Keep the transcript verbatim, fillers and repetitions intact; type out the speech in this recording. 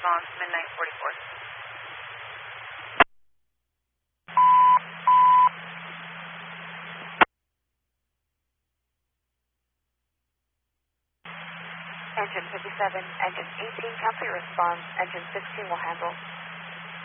response, midnight forty-four. Engine fifty-seven, engine eighteen, complete response, engine sixteen will handle.